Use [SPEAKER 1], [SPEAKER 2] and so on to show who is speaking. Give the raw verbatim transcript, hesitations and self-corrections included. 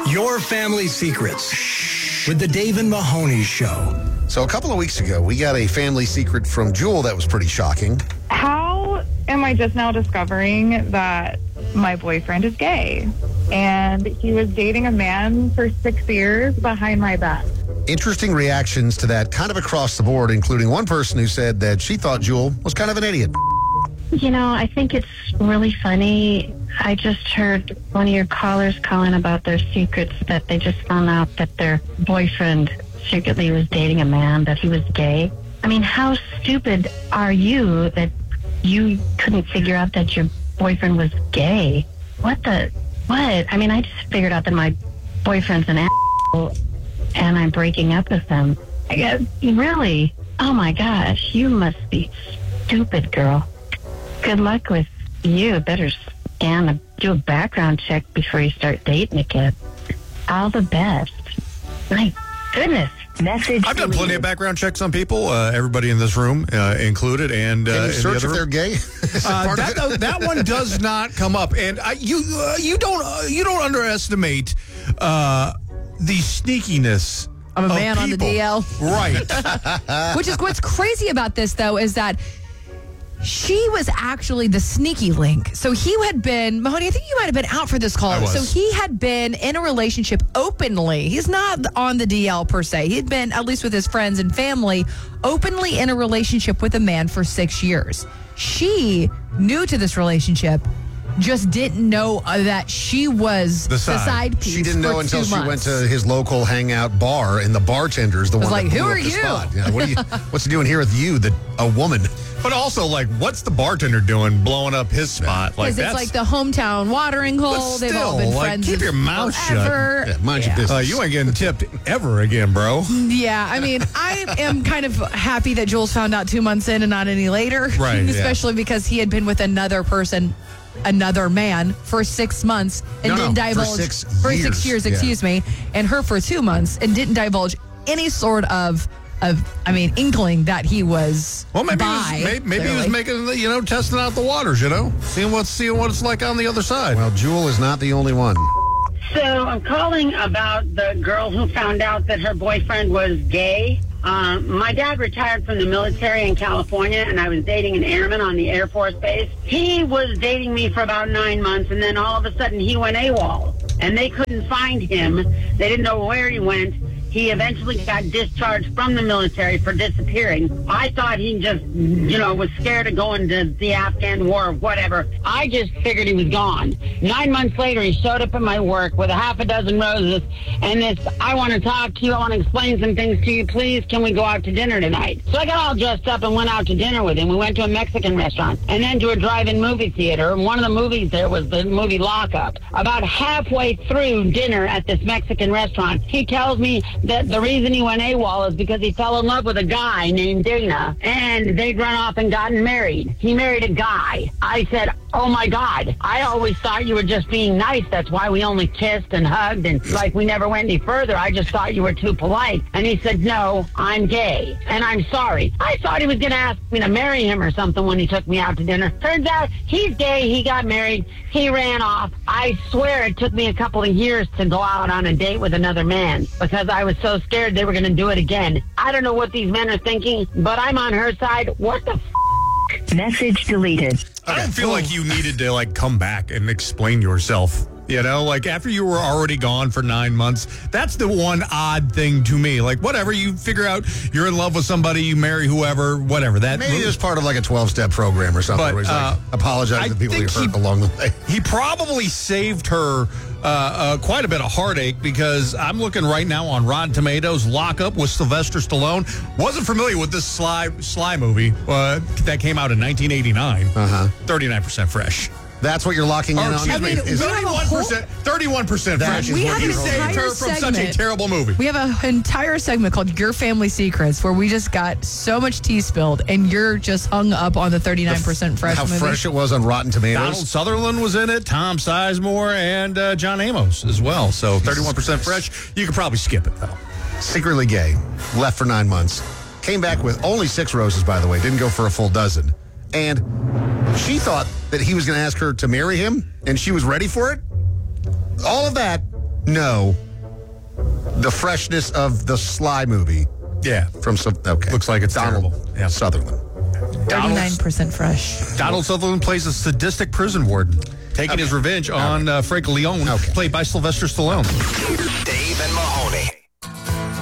[SPEAKER 1] Your Family Secrets with the Dave and Mahoney Show.
[SPEAKER 2] So a couple of weeks ago, we got a family secret from Jewel that was pretty shocking.
[SPEAKER 3] How am I just now discovering that my boyfriend is gay? And he was dating a man for six years behind my back.
[SPEAKER 2] Interesting reactions to that kind of across the board, including one person who said that she thought Jewel was kind of an idiot.
[SPEAKER 4] You know, I think it's really funny. I just heard one of your callers calling about their secrets, that they just found out that their boyfriend secretly was dating a man, that he was gay. I mean, how stupid are you that you couldn't figure out that your boyfriend was gay? What the, what? I mean, I just figured out that my boyfriend's an asshole and I'm breaking up with him. I guess, really? Oh my gosh, you must be stupid, girl. Good luck with you. Better scan, a, do a background check before you start dating a kid. All the best. My goodness. Message.
[SPEAKER 5] I've done plenty of background checks on people, uh, everybody in this room uh, included. And uh,
[SPEAKER 2] Can you
[SPEAKER 5] in
[SPEAKER 2] search
[SPEAKER 5] the
[SPEAKER 2] if
[SPEAKER 5] other
[SPEAKER 2] they're gay?
[SPEAKER 5] uh, that, uh, that one does not come up, and I, you uh, you don't uh, you don't underestimate uh, the sneakiness
[SPEAKER 6] of a
[SPEAKER 5] of
[SPEAKER 6] man on the
[SPEAKER 5] people.
[SPEAKER 6] D L,
[SPEAKER 5] right?
[SPEAKER 6] Which is what's crazy about this, though, is that she was actually the sneaky link. So he had been, Mahoney, I think you might have been out for this call.
[SPEAKER 5] I was.
[SPEAKER 6] So he had been in a relationship openly. He's not on the D L per se. He'd been, at least with his friends and family, openly in a relationship with a man for six years. She, new to this relationship, just didn't know uh, that she was
[SPEAKER 5] The
[SPEAKER 6] the
[SPEAKER 5] side.
[SPEAKER 6] side, piece.
[SPEAKER 2] She didn't
[SPEAKER 6] for
[SPEAKER 2] know until
[SPEAKER 6] two
[SPEAKER 2] she
[SPEAKER 6] months.
[SPEAKER 2] went to his local hangout bar, and the bartender's the
[SPEAKER 6] was
[SPEAKER 2] one
[SPEAKER 6] like,
[SPEAKER 2] that
[SPEAKER 6] "Who
[SPEAKER 2] blew
[SPEAKER 6] are
[SPEAKER 2] up the
[SPEAKER 6] you?"
[SPEAKER 2] spot. Yeah, what are you? What's he doing here with you, the a woman?
[SPEAKER 5] But also, like, what's the bartender doing blowing up his spot? Like,
[SPEAKER 6] Because it's
[SPEAKER 5] that's
[SPEAKER 6] like the hometown watering hole.
[SPEAKER 5] But
[SPEAKER 6] They've all
[SPEAKER 5] still,
[SPEAKER 6] been
[SPEAKER 5] like,
[SPEAKER 6] friends
[SPEAKER 5] keep your mouth shut.
[SPEAKER 6] forever.
[SPEAKER 2] Yeah, mind your
[SPEAKER 6] Yeah.
[SPEAKER 2] business.
[SPEAKER 5] uh, you ain't getting tipped ever again, bro.
[SPEAKER 6] Yeah, I mean, I am kind of happy that Jules found out two months in and not any later.
[SPEAKER 5] Right, yeah.
[SPEAKER 6] Especially because he had been with another person, another man, for six months and
[SPEAKER 2] No, no,
[SPEAKER 6] didn't
[SPEAKER 2] for
[SPEAKER 6] divulge
[SPEAKER 2] six
[SPEAKER 6] for
[SPEAKER 2] years,
[SPEAKER 6] six years,
[SPEAKER 2] yeah.
[SPEAKER 6] excuse me, and her for two months and didn't divulge any sort of of I mean inkling that he was
[SPEAKER 5] Well, maybe he
[SPEAKER 6] bi,
[SPEAKER 5] was, maybe, maybe he was
[SPEAKER 6] clearly.
[SPEAKER 5] making, the- you know, testing out the waters, you know, seeing what's seeing what it's like on the other side.
[SPEAKER 2] Well, Jewel is not the only one.
[SPEAKER 7] So I'm calling about the girl who found out that her boyfriend was gay. Um, my dad retired from the military in California, and I was dating an airman on the Air Force Base. He was dating me for about nine months, and then all of a sudden he went AWOL, and they couldn't find him. They didn't know where he went. He eventually got discharged from the military for disappearing. I thought he just, you know, was scared of going to the Afghan war or whatever. I just figured he was gone. Nine months later, he showed up at my work with a half a dozen roses and this, I want to talk to you, I want to explain some things to you, please, can we go out to dinner tonight? So I got all dressed up and went out to dinner with him. We went to a Mexican restaurant and then to a drive-in movie theater. And one of the movies there was the movie Lockup. About halfway through dinner at this Mexican restaurant, he tells me that the reason he went AWOL is because he fell in love with a guy named Dana, and they'd run off and gotten married. He married a guy. I said, oh my God, I always thought you were just being nice. That's why we only kissed and hugged and like we never went any further. I just thought you were too polite. And he said, no, I'm gay and I'm sorry. I thought he was going to ask me to marry him or something when he took me out to dinner. Turns out he's gay. He got married. He ran off. I swear it took me a couple of years to go out on a date with another man because I was so scared they were going to do it again. I don't know what these men are thinking, but I'm on her side. What the f-?
[SPEAKER 4] Message deleted.
[SPEAKER 5] I don't feel like you needed to like come back and explain yourself. You know, like after you were already gone for nine months, that's the one odd thing to me. Like whatever, you figure out you're in love with somebody, you marry whoever, whatever. That
[SPEAKER 2] Maybe it was part of like a twelve-step program or something
[SPEAKER 5] But,
[SPEAKER 2] where he's like,
[SPEAKER 5] uh,
[SPEAKER 2] apologize
[SPEAKER 5] I
[SPEAKER 2] to people you
[SPEAKER 5] think
[SPEAKER 2] hurt
[SPEAKER 5] he-
[SPEAKER 2] along the way.
[SPEAKER 5] He probably saved her uh, uh, quite a bit of heartache because I'm looking right now on Rotten Tomatoes. Lockup with Sylvester Stallone. Wasn't familiar with this Sly Sly movie uh, that came out in nineteen eighty-nine.
[SPEAKER 2] Uh-huh.
[SPEAKER 5] thirty-nine percent fresh.
[SPEAKER 2] That's what you're locking in
[SPEAKER 5] Or,
[SPEAKER 2] on?
[SPEAKER 5] excuse
[SPEAKER 6] I
[SPEAKER 5] me,
[SPEAKER 6] mean, we have a
[SPEAKER 5] thirty-one percent, thirty-one percent
[SPEAKER 2] That
[SPEAKER 5] fresh.
[SPEAKER 2] is
[SPEAKER 6] We
[SPEAKER 2] what
[SPEAKER 6] have
[SPEAKER 5] You
[SPEAKER 6] an
[SPEAKER 2] you're
[SPEAKER 5] saved
[SPEAKER 6] entire
[SPEAKER 5] her from such a
[SPEAKER 6] segment.
[SPEAKER 5] terrible movie.
[SPEAKER 6] We have an entire segment called Your Family Secrets where we just got so much tea spilled and you're just hung up on the thirty-nine percent fresh
[SPEAKER 2] How
[SPEAKER 6] movie.
[SPEAKER 2] fresh it was on Rotten Tomatoes.
[SPEAKER 5] Donald Sutherland was in it, Tom Sizemore, and uh, John Amos as well. So thirty-one percent fresh. You could probably skip it, though.
[SPEAKER 2] Secretly gay, left for nine months, came back with only six roses, by the way, didn't go for a full dozen. And she thought that he was going to ask her to marry him, and she was ready for it. All of that know the freshness of the Sly movie
[SPEAKER 5] Yeah.
[SPEAKER 2] from some. Okay,
[SPEAKER 5] Looks like it's
[SPEAKER 2] Donald
[SPEAKER 5] terrible. Yeah.
[SPEAKER 2] Sutherland.
[SPEAKER 6] thirty-nine percent fresh.
[SPEAKER 5] Donald Sutherland plays a sadistic prison warden, taking
[SPEAKER 2] Okay.
[SPEAKER 5] his revenge on uh, Frank Leone,
[SPEAKER 2] Okay.
[SPEAKER 5] played by Sylvester Stallone.
[SPEAKER 1] Dave